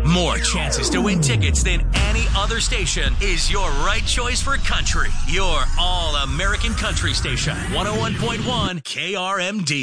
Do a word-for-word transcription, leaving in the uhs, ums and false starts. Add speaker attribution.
Speaker 1: More chances to win tickets than any other station is your right choice for country. Your all-American country station, one oh one point one K R M D.